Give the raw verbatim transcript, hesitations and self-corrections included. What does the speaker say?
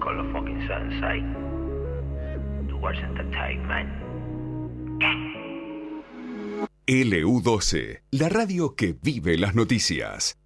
con los fucking Sensei. Towards Entertainment. L U doce, la radio que vive las noticias.